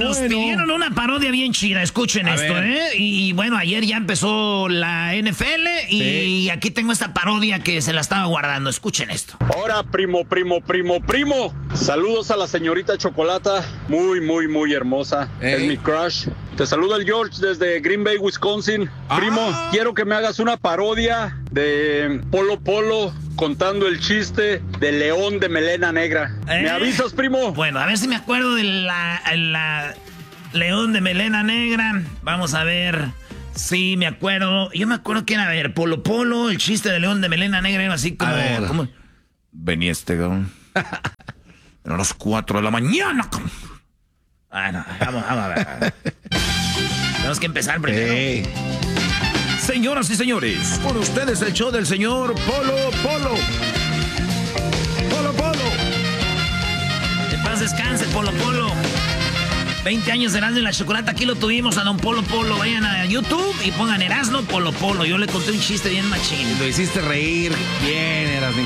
Nos pidieron una parodia bien chida, escuchen esto, ¿eh? Y bueno, ayer ya empezó la NFL y aquí tengo esta parodia que se la estaba guardando, escuchen esto. Ahora, primo. Saludos a la señorita Chocolata, muy hermosa. Es mi crush. Te saluda el George desde Green Bay, Wisconsin. Primo, quiero que me hagas una parodia de Polo Polo contando el chiste del león de melena negra. ¿Me avisas, primo? Bueno, a ver si me acuerdo de la león de melena negra. Vamos a ver. Sí, me acuerdo. Yo me acuerdo que era, a ver, Polo Polo, el chiste del león de melena negra era así como... Venía este cabrón. A las 4 de la mañana. Bueno, vamos a ver. Tenemos que empezar primero. Señoras y señores, con ustedes el show del señor Polo Polo. Polo Polo. De paz descanse, Polo Polo. 20 años de Erasmo y la Chocolata, aquí lo tuvimos a don Polo Polo. Vayan a YouTube y pongan Erasmo Polo Polo. Yo le conté un chiste bien machín. Lo hiciste reír bien, Erasmo.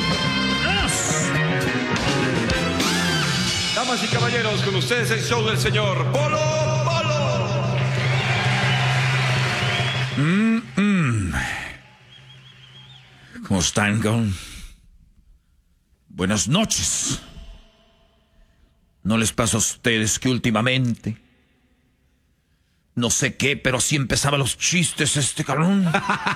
Damas y caballeros, con ustedes el show del señor Polo Polo. ¿Cómo están, cabrón? Buenas noches. ¿No les pasa a ustedes que últimamente no sé qué, pero así empezaba los chistes este cabrón?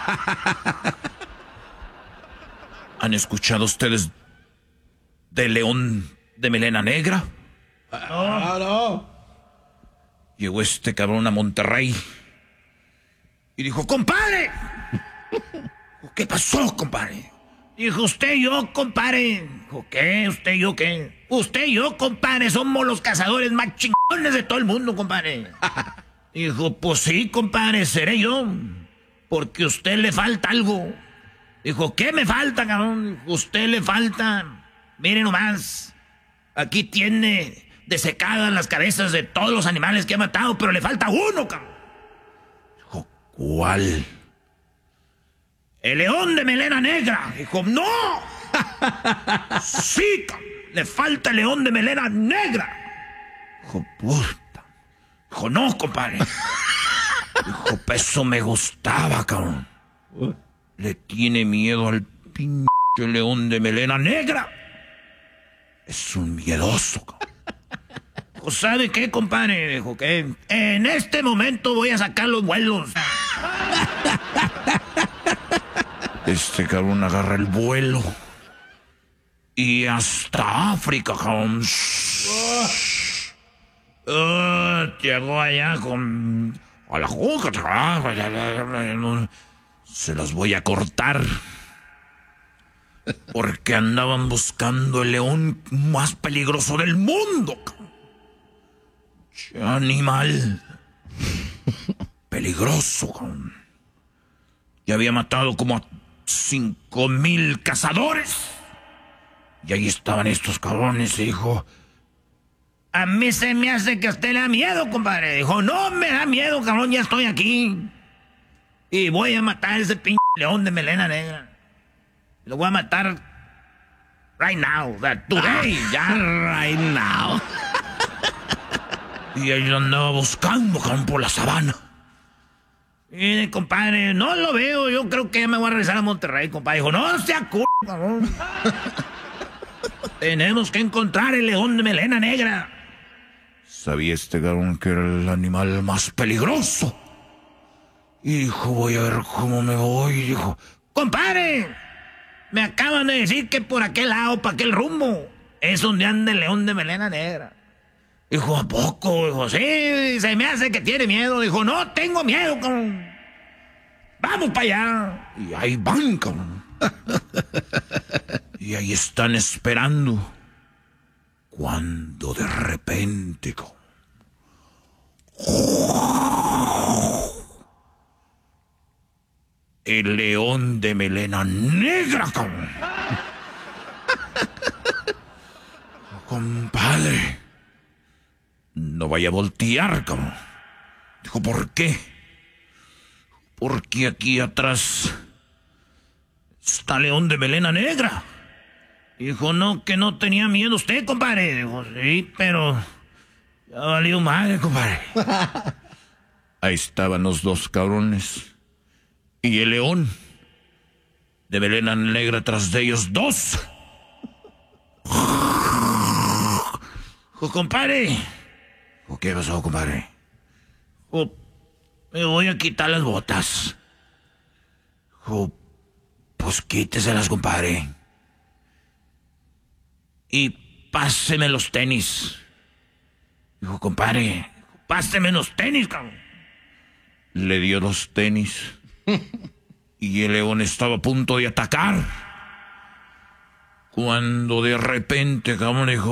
¿Han escuchado ustedes de león de melena negra? No. Llegó este cabrón a Monterrey y dijo, ¡compadre! ¿Qué pasó, compadre? Dijo, usted y yo, compadre. Dijo, ¿qué? ¿Usted y yo qué? Usted y yo, compadre, somos los cazadores más chingones de todo el mundo, compadre. Dijo, pues sí, compadre, seré yo. Porque a usted le falta algo. Dijo, ¿qué me falta, cabrón? Dijo, usted le falta. Mire nomás. Aquí tiene desecadas las cabezas de todos los animales que ha matado, pero le falta uno, cabrón. Dijo, ¿cuál? El león de melena negra. Dijo, ¡no! Sí, le falta el león de melena negra. Dijo, puta. Dijo, no, compadre. Dijo, eso me gustaba, cabrón. Le tiene miedo al pinche león de melena negra. Es un miedoso, cabrón. Dijo, ¿sabe qué, compadre? Dijo, que en este momento voy a sacar los vuelos. Este cabrón agarra el vuelo y hasta África, cabrón. Llegó allá con... A la juca. Se las voy a cortar. Porque andaban buscando el león más peligroso del mundo. Animal peligroso, cabrón. Ya había matado como a 5,000 cazadores. Y ahí estaban estos cabrones, y dijo, a mí se me hace que a usted le da miedo, compadre. Dijo, no me da miedo, cabrón, ya estoy aquí. Y voy a matar a ese pinche león de melena negra. Lo voy a matar right now, today, ya right now. Y ahí lo andaba buscando, cabrón, por la sabana. Y compadre, no lo veo, yo creo que ya me voy a regresar a Monterrey, compadre. Dijo, no sea cabrón. Tenemos que encontrar el león de melena negra. Sabía este cabrón que era el animal más peligroso. Y dijo, voy a ver cómo me voy. Y dijo, compadre, me acaban de decir que por aquel lado, para aquel rumbo, es donde anda el león de melena negra. Dijo, ¿a poco? Dijo, sí, se me hace que tiene miedo. Dijo, no tengo miedo, cabrón. Vamos para allá. Y ahí van, cabrón. Y ahí están esperando. Cuando de repente, cabrón, el león de melena negra, cabrón. Compadre, no vaya a voltear, cabrón. Dijo, ¿por qué? Porque aquí atrás está león de melena negra. Dijo, no, que no tenía miedo usted, compadre. Dijo, sí, pero Ya valió madre, compadre. Ahí estaban los dos cabrones. Y el león de melena negra tras de ellos dos. Compadre. ¿Qué pasó, compadre? Me voy a quitar las botas. Pues quíteselas, compadre. Y páseme los tenis. Dijo, compadre, páseme los tenis, cabrón. Le dio los tenis. Y el león estaba a punto de atacar. Cuando de repente, cabrón, dijo,